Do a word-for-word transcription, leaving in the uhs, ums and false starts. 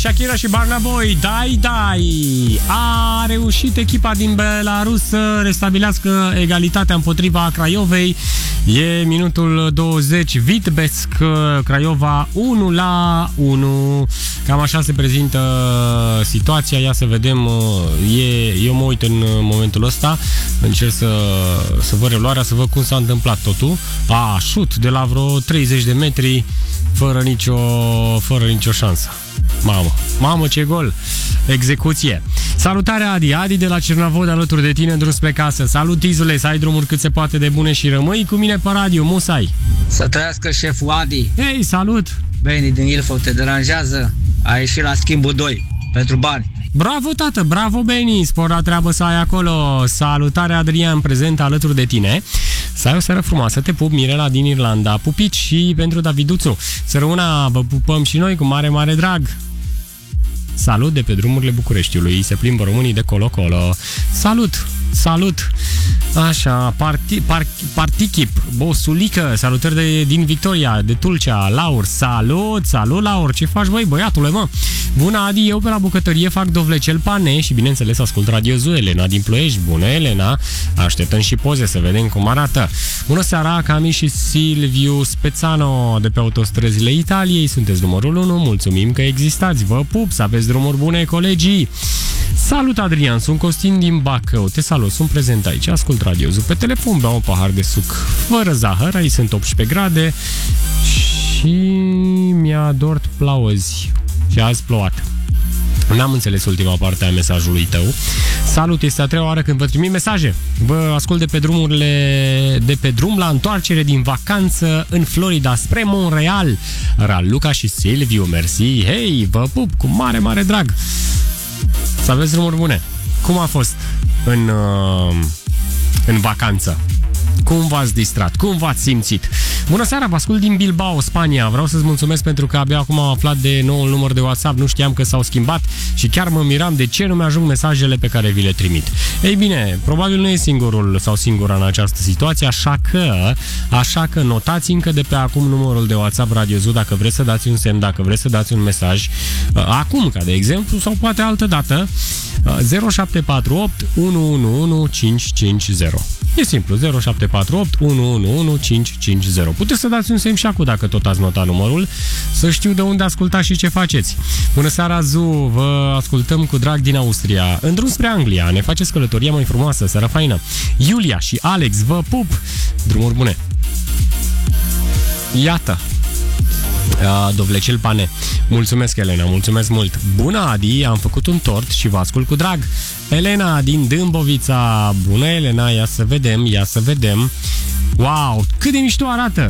Shakira și Burna Boy, Dai Dai. A reușit echipa din Belarus să restabilească egalitatea împotriva Craiovei. E minutul douăzeci, Vitebsk, Craiova unu la unu. Cam așa se prezintă situația. Ia să vedem. E, eu mă uit în momentul ăsta, încerc să, să văd reluarea, să văd cum s-a întâmplat totul. A, șut de la vreo treizeci de metri, fără nicio, fără nicio șansă. Mamă, mamă ce gol! Execuție! Salutare Adi, Adi de la Cernavod alături de tine în drum spre casă. Salut Izule, să ai drumuri cât se poate de bune și rămâi cu mine pe radio, musai! Să trăiască șeful Adi! Hei, salut! Beni din Ilfov, te deranjează? Ai ieșit la schimbul doi, pentru bani. Bravo, tată, bravo, Beni, spor la treabă să ai acolo. Salutare Adrian, prezent alături de tine. Să ai o seară frumoasă, te pup, Mirela din Irlanda. Pupici și pentru Daviduțu. Să rămână, vă pupăm și noi cu mare, mare drag. Salut de pe drumurile Bucureștiului, se plimbă românii de colo-colo. Salut, salut. Așa, parti, par, Partichip, Bosulică, salutări de, din Victoria, de Tulcea, Laur, salut, salut Laur, ce faci băi, băiatule, mă? Bună Adi, eu pe la bucătărie fac dovlecel pane și bineînțeles ascult Radio Zoo. Elena din Ploiești, bună Elena, așteptăm și poze să vedem cum arată. Bună seara, Cami și Silviu Spețano de pe autostrăzile Italiei, sunteți numărul unu, mulțumim că existați, vă pup, să aveți drumuri bune, colegii. Salut Adrian, sunt Costin din Bacău, te salut, sunt prezent aici, ascult Radio Zoo pe telefon, beau un pahar de suc fără zahăr, aici sunt optsprezece grade și mi-a dort plauzi și azi plouat. N-am înțeles ultima parte a mesajului tău. Salut, este a treia oară când vă trimit mesaje. Vă ascult de pe drumurile de pe drum la întoarcere din vacanță în Florida spre Montreal. Raluca și Silviu, mersi. Hei, vă pup cu mare, mare drag. Să aveți drumuri bune. Cum a fost în, uh, în vacanță? Cum v-ați distrat? Cum v-ați simțit? Bună seara, vă ascult din Bilbao, Spania. Vreau să-ți mulțumesc pentru că abia acum am aflat de noul număr de WhatsApp. Nu știam că s-au schimbat și chiar mă miram de ce nu mi-ajung mesajele pe care vi le trimit. Ei bine, probabil nu e singurul sau singura în această situație, așa că, așa că notați încă de pe acum numărul de WhatsApp Radio Zoo dacă vreți să dați un semn, dacă vreți să dați un mesaj. Acum, ca de exemplu, sau poate altă dată, zero șapte patru opt unu unu unu cinci cinci zero. E simplu, zero șapte patru opt unu unu unu cinci cinci zero. Puteți să dați un semn și acum dacă tot ați notat numărul, să știu de unde ascultați și ce faceți. Bună seara, Zu, vă ascultăm cu drag din Austria. În drum spre Anglia, ne faceți călătoria mai frumoasă, seara faină. Iulia și Alex, vă pup! Drumuri bune! Iată! Dovlecel pane. Mulțumesc, Elena, mulțumesc mult. Bună, Adi, am făcut un tort și vă ascult cu drag. Elena din Dâmbovița. Bună, Elena, ia să vedem, ia să vedem. Wow, cât de mișto arată!